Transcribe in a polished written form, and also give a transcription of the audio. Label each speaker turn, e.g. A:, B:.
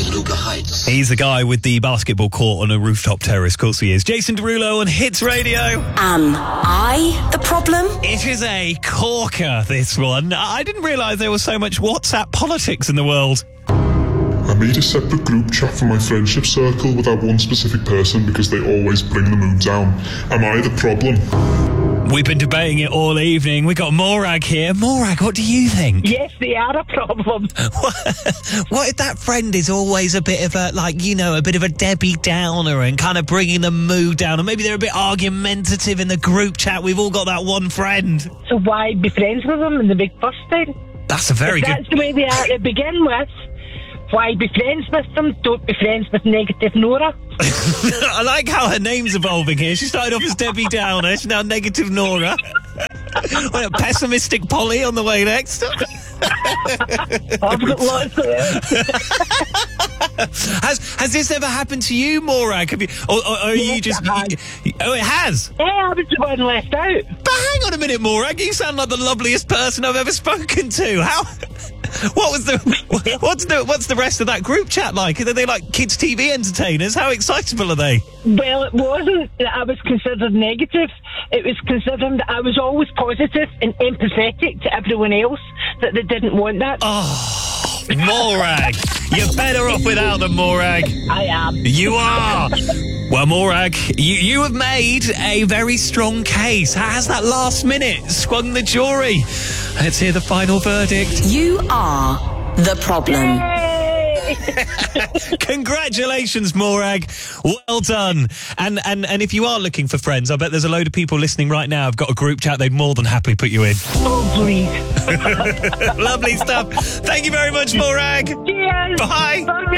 A: Luca Heights.
B: He's the guy with the basketball court on a rooftop terrace. Of course he is. Jason Derulo on Hits Radio.
C: Am I the problem?
B: It is a corker, this one. I didn't realise there was so much WhatsApp politics in the world.
D: I made a separate group chat for my friendship circle with that one specific person because they always bring the mood down. Am I the problem?
B: We've been debating it all evening. We got Morag here. Morag, what do you think?
E: Yes, they are a problem.
B: What if that friend is always a bit of a, a bit of a Debbie Downer and kind of bringing the mood down, and maybe they're a bit argumentative in the group chat? We've all got that one friend.
E: So why be friends with them in the big first time?
B: That's a very
E: if
B: good...
E: That's the way they are to begin with. Why be friends with them? Don't be friends with Negative Nora.
B: I like how her name's evolving here. She started off as Debbie Downer. She's now Negative Nora. Well, Pessimistic Polly on the way next.
E: I've got lots of it.
B: Has this ever happened to you, Morag? Have you, or are
E: yes,
B: you just...
E: it
B: has?
E: Yeah, I was the one left out.
B: But hang on a minute, Morag. You sound like the loveliest person I've ever spoken to. How... What's the rest of that group chat like? Are they like kids' TV entertainers? How excitable are they?
E: Well, it wasn't that I was considered negative. It was considered that I was always positive and empathetic to everyone else, that they didn't want that.
B: Oh, Morag. You're better off without them, Morag.
E: I am.
B: You are. Well, Morag, you have made a very strong case. Has that last minute swung the jury? Let's hear the final verdict.
C: You are the problem.
B: Congratulations, Morag. Well done. And if you are looking for friends, I bet there's a load of people listening right now who've got a group chat they'd more than happily put you in.
E: Oh, please.
B: Lovely stuff. Thank you very much, Morag.
E: Cheers.
B: Bye.
E: Bye.